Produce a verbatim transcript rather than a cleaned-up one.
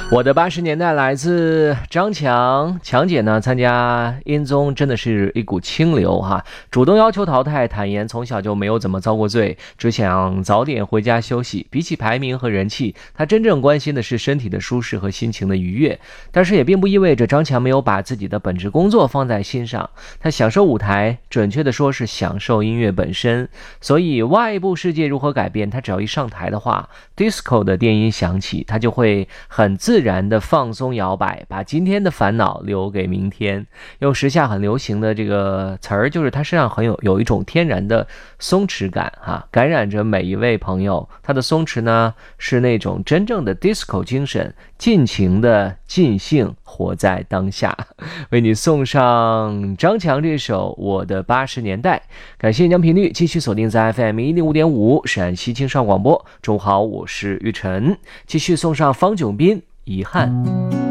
我的八十年代来自张强，强姐呢参加音综真的是一股清流哈，主动要求淘汰，坦言从小就没有怎么遭过罪，只想早点回家休息。比起排名和人气，她真正关心的是身体的舒适和心情的愉悦。但是也并不意味着张强没有把自己的本职工作放在心上，她享受舞台，准确的说是享受音乐本身。所以外部世界如何改变，她只要一上台的话， disco 的电音响起，她就会很自然的放松摇摆，把今天的烦恼留给明天。用时下很流行的这个词儿，就是他身上很有有一种天然的松弛感哈，感染着每一位朋友。他的松弛呢，是那种真正的 disco 精神，尽情的尽兴，活在当下。为你送上张强这首《我的八十年代》。感谢你将频率继续锁定在 F M 一零五点五 陕西青少广播。中午好，我是玉晨，继续送上方炯斌。遗憾。